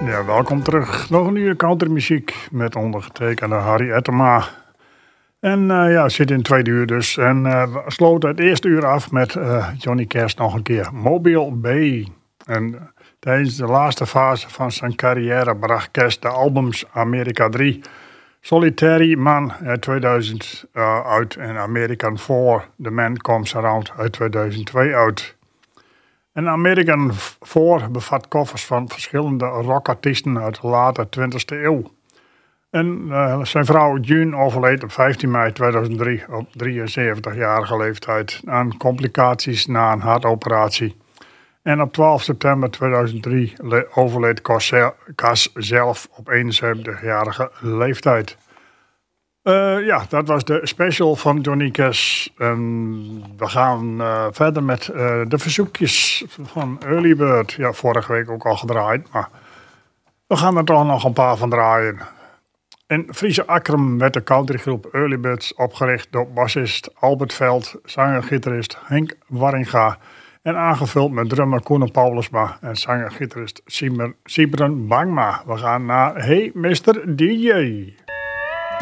Ja, welkom terug. Nog een uur countrymuziek met ondergetekende Harry Ettema. En zit in het tweede uur dus. En we sloten het eerste uur af met Johnny Cash nog een keer. Mobile Bay. En tijdens de laatste fase van zijn carrière bracht Cash de albums America 3, Solitary Man uit 2000 uit en American 4, The Man Comes Around uit 2002 uit. En American 4 bevat koffers van verschillende rockartiesten uit de late 20e eeuw. En zijn vrouw June overleed op 15 mei 2003 op 73-jarige leeftijd aan complicaties na een hartoperatie. En op 12 september 2003 overleed Cash zelf op 71-jarige leeftijd. Dat was de special van Johnny Cash. We gaan verder met de verzoekjes van Early Bird. Ja, vorige week ook al gedraaid, maar we gaan er toch nog een paar van draaien. In Friese Akrum werd de countrygroep Early Birds opgericht door bassist Albert Veld, zanger-gitarist Henk Warringa en aangevuld met drummer Koen Paulusma en zanger-gitarist Sibren Bangma. We gaan naar Hey Mr. DJ.